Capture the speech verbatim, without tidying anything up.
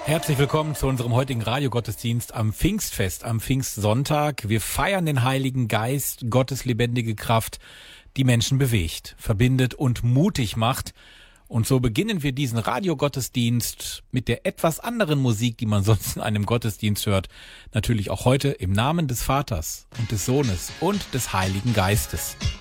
Herzlich willkommen zu unserem heutigen Radiogottesdienst am Pfingstfest, am Pfingstsonntag. Wir feiern den Heiligen Geist, Gottes lebendige Kraft, die Menschen bewegt, verbindet und mutig macht. Und so beginnen wir diesen Radiogottesdienst mit der etwas anderen Musik, die man sonst in einem Gottesdienst hört. Natürlich auch heute im Namen des Vaters und des Sohnes und des Heiligen Geistes.